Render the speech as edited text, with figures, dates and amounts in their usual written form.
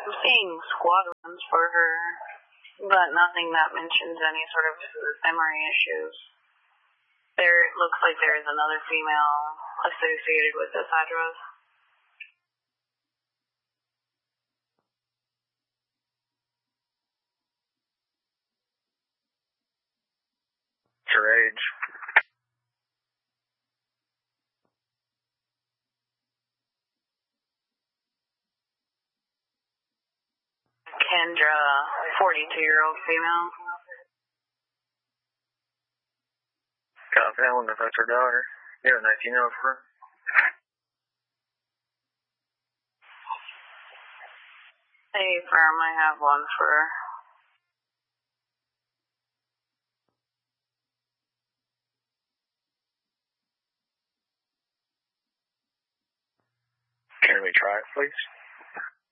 I'm seeing squadrons for her, but nothing that mentions any sort of memory issues. It looks like there is another female associated with this address. What's her age? Kendra, 42-year-old female. Copy, I wonder if that's her daughter. You have a 19-year-old for her? Hey, firm, I have one for her. Can we try it, please?